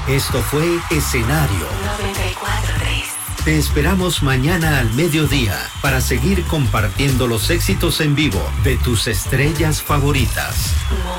Esto fue Escenario 94.3. Te esperamos mañana al mediodía para seguir compartiendo los éxitos en vivo de tus estrellas favoritas.